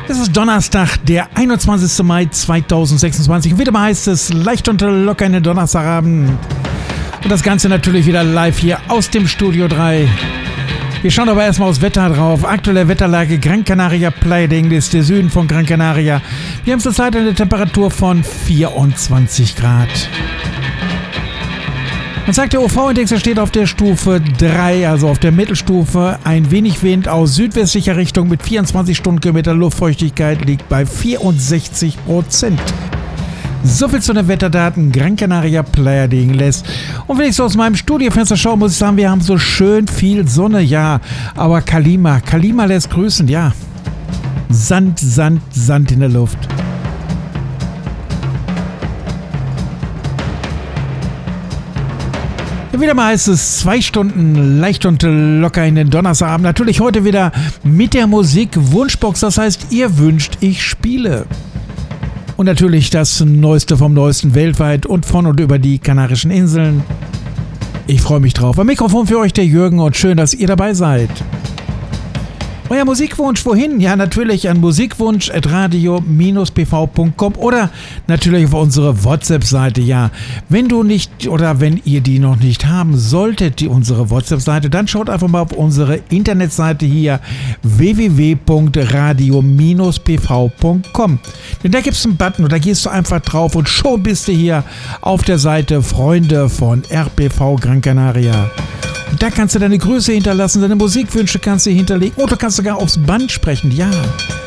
Es ist Donnerstag, der 21. Mai 2026. Und wieder mal heißt es leicht und locker in den Donnerstagabend. Und das Ganze natürlich wieder live hier aus dem Studio 3. Wir schauen aber erstmal aufs Wetter drauf. Aktuelle Wetterlage Gran Canaria, Playa del Ingles, der Süden von Gran Canaria. Wir haben zurzeit eine Temperatur von 24 Grad. Man sagt, der UV-Index steht auf der Stufe 3, also auf der Mittelstufe. Ein wenig Wind aus südwestlicher Richtung mit 24 Stundenkilometer. Luftfeuchtigkeit liegt bei 64%. Soviel zu den Wetterdaten Gran Canaria, Playa del Ingles. Und wenn ich so aus meinem Studiofenster schaue, muss ich sagen, wir haben so schön viel Sonne, ja. Aber Kalima lässt grüßen, ja. Sand in der Luft. Wieder mal heißt es 2 Stunden leicht und locker in den Donnerstagabend. Natürlich heute wieder mit der Musik Wunschbox. Das heißt, ihr wünscht, ich spiele. Und natürlich das Neueste vom Neuesten weltweit und von und über die Kanarischen Inseln. Ich freue mich drauf. Am Mikrofon für euch der Jürgen und schön, dass ihr dabei seid. Euer Musikwunsch wohin? Ja, natürlich an musikwunsch@radio-pv.com oder natürlich auf unsere WhatsApp-Seite. Ja, wenn du nicht oder wenn ihr die noch nicht haben solltet, unsere WhatsApp-Seite, dann schaut einfach mal auf unsere Internetseite hier www.radio-pv.com. Denn da gibt es einen Button und da gehst du einfach drauf und schon bist du hier auf der Seite Freunde von RPV Gran Canaria. Da kannst du deine Grüße hinterlassen, deine Musikwünsche kannst du hinterlegen oder kannst sogar aufs Band sprechen, ja.